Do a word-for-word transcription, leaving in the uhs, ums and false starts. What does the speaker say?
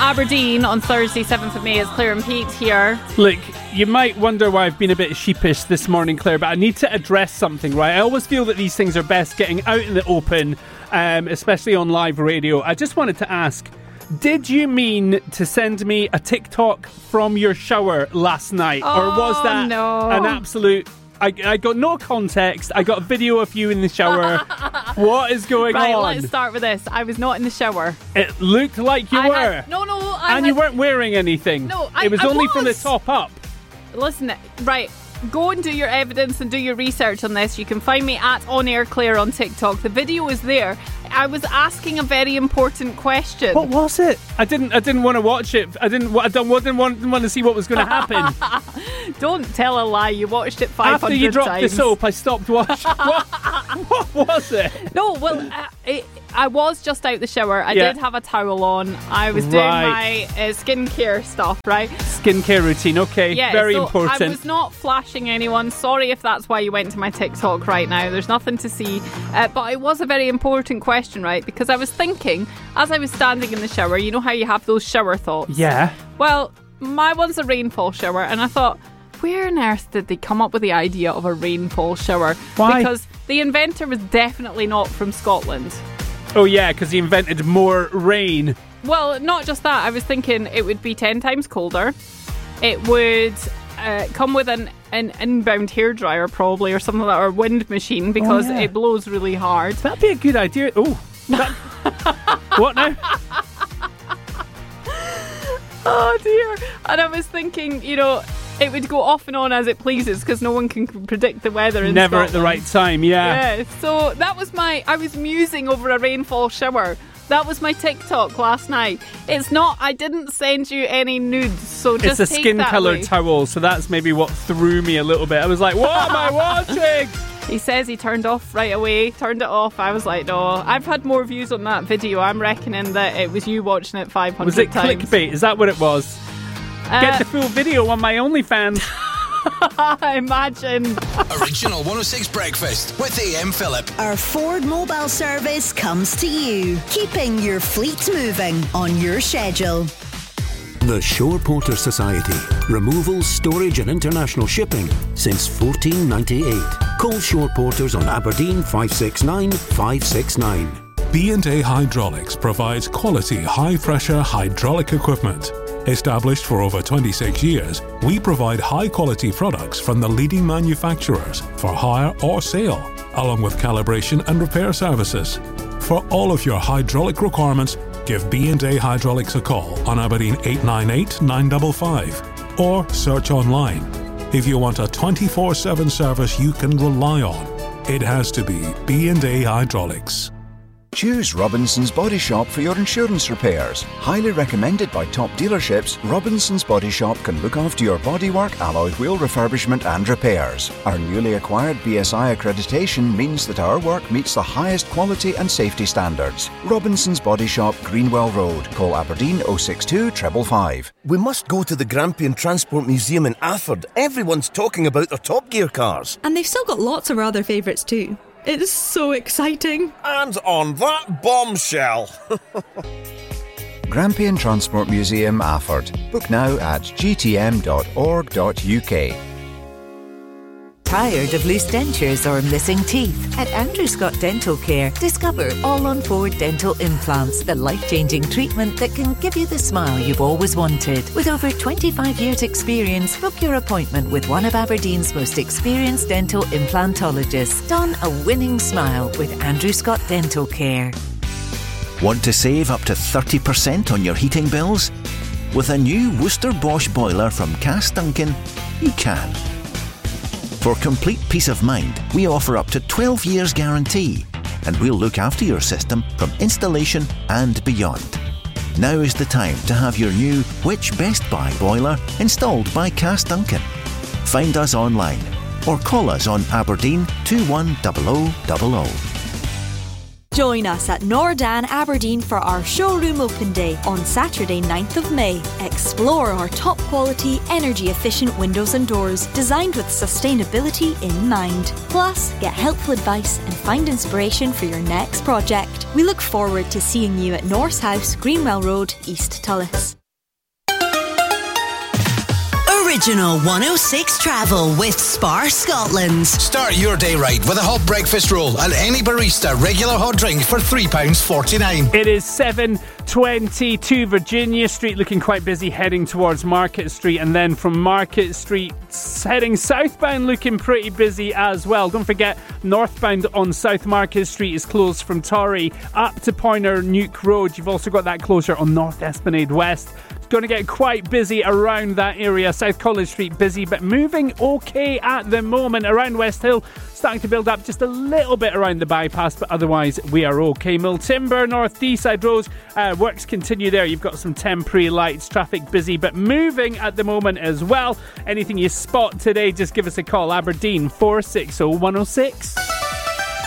Aberdeen on Thursday, seventh of May. It's Claire and Pete here. Look, you might wonder why I've been a bit sheepish this morning, Claire, but I need to address something, right? I always feel that these things are best getting out in the open, um, especially on live radio. I just wanted to ask, did you mean to send me a TikTok from your shower last night? Oh, or was that no. an absolute... I, I got no context. I got a video of you in the shower. What is going right, on? Right, let's start with this. I was not in the shower. It looked like you I were. Had, no, no. I and had, you weren't wearing anything. No, I It was I only was. from the top up. Listen, right. Go and do your evidence and do your research on this. You can find me at On Air Claire on TikTok. The video is there. I was asking a very important question. What was it? I didn't. I didn't want to watch it. I didn't. I don't, didn't want. Didn't want to see what was going to happen. Don't tell a lie. You watched it five hundred After you dropped times. the soap, I stopped watching. what, what was it? No, well, uh, it, I was just out the shower. I Yeah. did have a towel on. I was doing Right. my uh, skincare stuff, right? Skincare routine. Okay, Yeah, very so important. I was not flashing anyone. Sorry if that's why you went to my TikTok right now. There's nothing to see. Uh, but it was a very important question, right? Because I was thinking, as I was standing in the shower, you know how you have those shower thoughts? Yeah. Well, my one's a rainfall shower, and I thought, where on earth did they come up with the idea of a rainfall shower? Why? Because the inventor was definitely not from Scotland. Oh yeah, because he invented more rain. Well, not just that. I was thinking it would be ten times colder. It would uh, come with an, an inbound hairdryer probably, or something like that, or a wind machine, because Oh, yeah. it blows really hard. That'd be a good idea. Oh, that, what now? Oh dear. And I was thinking, you know, it would go off and on as it pleases because no one can predict the weather in Never Scotland. at the right time. Yeah. Yeah, so that was my, I was musing over a rainfall shower. That was my TikTok last night. It's not, I didn't send you any nudes, so just It's a take skin that coloured away. towel, so that's maybe what threw me a little bit. I was like, what am I watching? He says he turned off right away, turned it off. I was like, no. I've had more views on that video. I'm reckoning that it was you watching it five hundred Was it times. clickbait? Is that what it was? Uh, Get the full video on my OnlyFans. Imagine. Original one oh six Breakfast with A M Phillip. Our Ford mobile service comes to you, keeping your fleet moving on your schedule. The Shore Porter Society. Removal, storage and international shipping since fourteen ninety-eight. Call Shore Porters on Aberdeen five six nine, five six nine. B and A Hydraulics provides quality high-pressure hydraulic equipment. Established for over twenty-six years, we provide high-quality products from the leading manufacturers for hire or sale, along with calibration and repair services. For all of your hydraulic requirements, give B and A Hydraulics a call on Aberdeen eight nine eight, nine five five or search online. If you want a twenty-four seven service you can rely on, it has to be B and A Hydraulics. Choose Robinson's Body Shop for your insurance repairs. Highly recommended by top dealerships, Robinson's Body Shop can look after your bodywork, alloy wheel refurbishment and repairs. Our newly acquired B S I accreditation means that our work meets the highest quality and safety standards. Robinson's Body Shop, Greenwell Road. Call Aberdeen oh six two, five five five. We must go to the Grampian Transport Museum in Afford. Everyone's talking about their Top Gear cars. And they've still got lots of our other favourites too. It is so exciting. And on that bombshell. Grampian Transport Museum, Afford. Book now at g t m dot org dot u k. Tired of loose dentures or missing teeth? At Andrew Scott Dental Care, discover all-on-four dental implants, the life-changing treatment that can give you the smile you've always wanted. With over twenty-five years experience, book your appointment with one of Aberdeen's most experienced dental implantologists. Don a winning smile with Andrew Scott Dental Care. Want to save up to thirty percent on your heating bills? With a new Worcester Bosch boiler from Cass Duncan, you can. For complete peace of mind, we offer up to twelve years guarantee, and we'll look after your system from installation and beyond. Now is the time to have your new Which Best Buy boiler installed by Cass Duncan. Find us online or call us on Aberdeen two one zero zero zero zero. Join us at Nordan Aberdeen for our showroom open day on Saturday ninth of May. Explore our top quality, energy efficient windows and doors designed with sustainability in mind. Plus, get helpful advice and find inspiration for your next project. We look forward to seeing you at Norse House, Greenwell Road, East Tullis. Original one oh six Travel with Spar Scotland. Start your day right with a hot breakfast roll and any barista regular hot drink for three pounds forty-nine. It is seven twenty-two Virginia Street, looking quite busy heading towards Market Street, and then from Market Street heading southbound looking pretty busy as well. Don't forget, northbound on South Market Street is closed from Torrey up to Pointer Nuke Road. You've also got that closure on North Esplanade West. Going to get quite busy around that area. South College Street busy, but moving okay at the moment. Around West Hill, starting to build up just a little bit around the bypass, but otherwise we are okay. Mill Timber, North Deeside Road, uh, works continue there. You've got some temporary lights, traffic busy, but moving at the moment as well. Anything you spot today, just give us a call. Aberdeen four six zero one oh six.